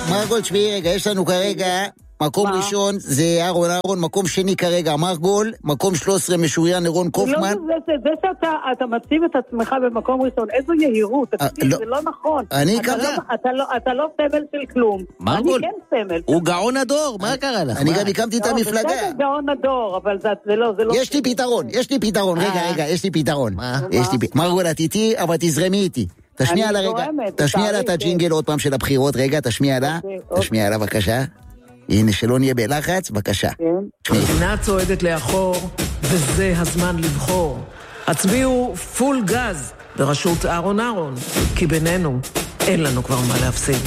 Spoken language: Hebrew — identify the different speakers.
Speaker 1: מרגול, תשמעי רגע, יש לנו כרגע מקום ראשון זה אהרון, מקום שני כרגע מרגול, מקום 13 משוריין אירון קופמן.
Speaker 2: זה שאתה מציב את עצמך במקום ראשון, איזו יהירות, זה לא נכון. אתה לא סמל של כלום.
Speaker 3: מרגול,
Speaker 2: אני כן סמל.
Speaker 3: הוא גאון הדור, מה קרה לך?
Speaker 1: אני גם הקמתי את המפלגה.
Speaker 2: זה גאון הדור, אבל זה לא...
Speaker 1: יש לי פתרון, רגע, יש לי פתרון. מרגול, את איתי, אבל תזרמי איתי. תשמיע לה את הג'ינגל עוד פעם של הבחירות, רגע, תשמיע לה, בבקשה. הנה, שלא נהיה בלחץ, בבקשה.
Speaker 4: המדינה צועדת לאחור, וזה הזמן לבחור. הצביעו פול גז בראשות אהרון, כי בינינו אין לנו כבר מה להפסיד.